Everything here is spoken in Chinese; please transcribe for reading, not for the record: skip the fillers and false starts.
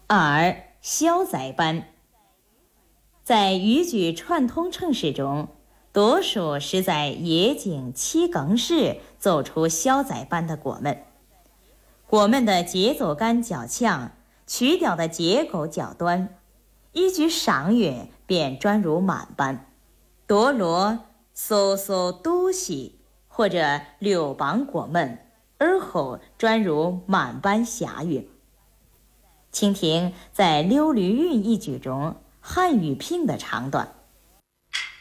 二、消载般。在语句串通称式中，多数是在野景七梗式奏出消载般的果闷。果闷的节奏感较强，曲调的结构较端，一句上乐便转入满般，多落嗦嗦嘟西或者六邦果闷，而后转入满般下韵。请听在溜驴韵一句中汉语拼的长段。